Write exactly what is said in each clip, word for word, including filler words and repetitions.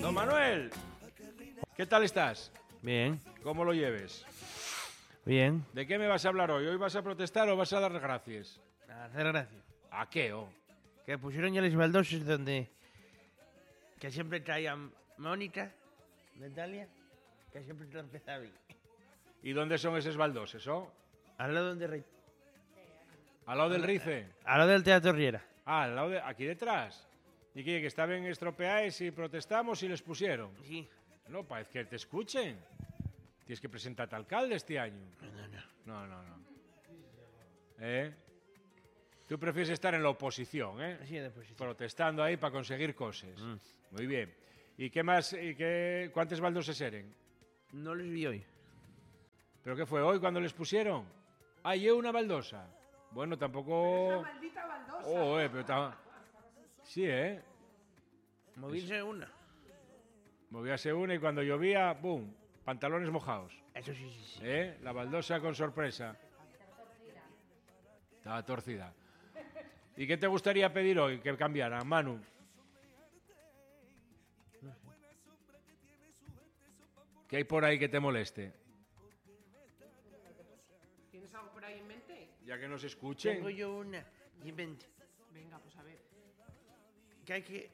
Don Manuel, ¿qué tal estás? Bien, ¿Cómo lo lleves? bien. ¿De qué me vas a hablar hoy? ¿Hoy vas a protestar o vas a dar gracias? A hacer gracia. ¿A qué, oh? Que pusieron ya los baldoses donde... Que siempre traían Mónica, Natalia, que siempre te empezaba bien. ¿Y dónde son esos baldoses, oh? Al lado donde rey. ¿Al lado del Rice? Al lado del Teatro Riera. Ah, al lado de... aquí detrás. ¿Y qué? ¿Que estaban estropeados y protestamos y les pusieron? Sí. No, parece que te escuchen. Tienes que presentarte alcalde este año. No, no, no. No, no, no. ¿Eh? Tú prefieres estar en la oposición, ¿eh? Así de posición. Protestando ahí para conseguir cosas. Mm. Muy bien. ¿Y qué más? ¿Y qué, cuántos baldoses eran? No los vi hoy. ¿Pero qué fue hoy cuando les pusieron? Ah, yo una baldosa. Bueno, tampoco... Esa maldita baldosa. Oh, eh, pero ta- sí, ¿eh? Movirse una. Movíase una y cuando llovía, ¡boom! Pantalones mojados. Eso sí, sí, sí. ¿Eh? La baldosa con sorpresa. Estaba torcida. ¿Y qué te gustaría pedir hoy que cambiara, Manu? ¿Qué hay por ahí que te moleste? ¿Tienes algo por ahí en mente? Ya que nos escuchen. Tengo yo una. Y vente. Venga, pues a ver. Que hay que...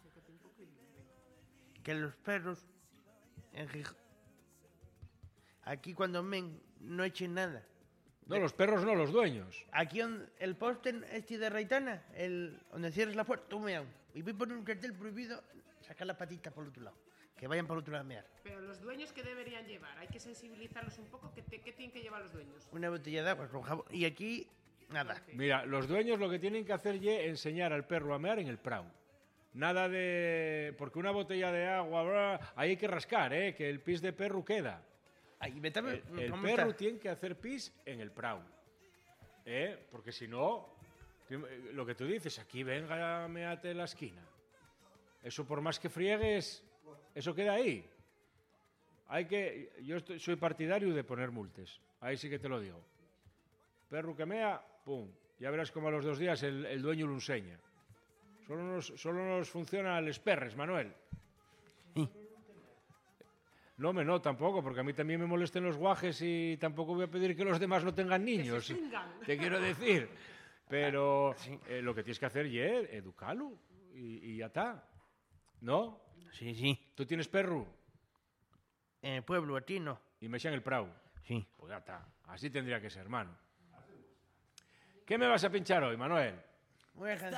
Que los perros... En Gijón... Aquí cuando men no echen nada. No, los perros no, los dueños. Aquí on, el poste este de Raitana, el, donde cierres la puerta, tú mean. Y voy a poner un cartel prohibido, sacar la patita por el otro lado. Que vayan por el otro lado a mear. Pero los dueños, ¿qué deberían llevar? Hay que sensibilizarlos un poco. ¿Qué, te- qué tienen que llevar los dueños? Una botella de agua con jabón. Y aquí, nada. Mira, los dueños lo que tienen que hacer es enseñar al perro a mear en el prau. Nada de... Porque una botella de agua, bla, ahí hay que rascar, ¿eh? Que el pis de perro queda. Ay, vete a ver, El, el ¿cómo perro está? tiene que hacer pis en el prau. ¿Eh? Porque si no, lo que tú dices, aquí venga, meate en la esquina. Eso por más que friegues, eso queda ahí. Hay que... Yo estoy- soy partidario de poner multes. Ahí sí que te lo digo. Perro que mea, pum. Ya verás como a los dos días el, el dueño lo enseña. Solo nos, solo nos funcionan los perres, Manuel. Sí. No, me no, tampoco, porque a mí también me molesten los guajes y tampoco voy a pedir que los demás no tengan niños. se tengan. Te quiero decir. Pero eh, lo que tienes que hacer es educarlo y, y ya está. ¿No? Sí, sí. ¿Tú tienes perro? En el pueblo, a ti no. Y me echan el prau. Sí. Pues ya está. Así tendría que ser, hermano. ¿Qué me vas a pinchar hoy, Manuel? Una canción.